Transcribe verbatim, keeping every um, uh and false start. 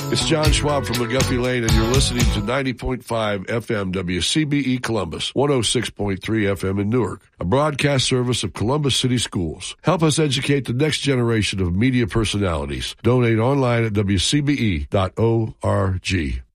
It's John Schwab from McGuffey Lane, and you're listening to ninety point five F M W C B E Columbus, one oh six point three F M in Newark, a broadcast service of Columbus City Schools. Help us educate the next generation of media personalities. Donate online at W C B E dot org.